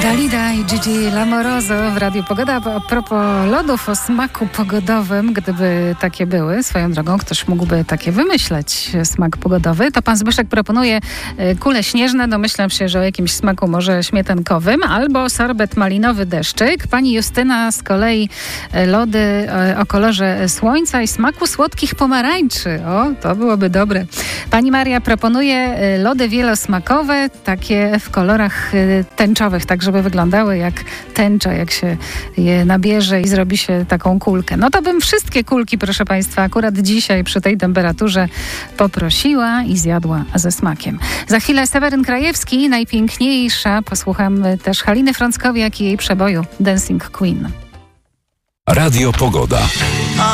Dalida i Gigi Lamoroso w Radiu Pogoda. A propos lodów o smaku pogodowym, gdyby takie były, swoją drogą ktoś mógłby takie wymyśleć, smak pogodowy, to pan Zbyszek proponuje kule śnieżne, domyślam się, że o jakimś smaku może śmietankowym, albo sorbet malinowy deszczyk. Pani Justyna z kolei lody o kolorze słońca i smaku słodkich pomarańczy. O, to byłoby dobre. Pani Maria proponuje lody wielosmakowe, takie w kolorach tęczowych, tak żeby wyglądały jak tęcza, jak się je nabierze i zrobi się taką kulkę. No to bym wszystkie kulki, proszę państwa, akurat dzisiaj przy tej temperaturze poprosiła i zjadła ze smakiem. Za chwilę Seweryn Krajewski, najpiękniejsza. Posłuchamy też Haliny Frąckowiak i jej przeboju Dancing Queen. Radio Pogoda.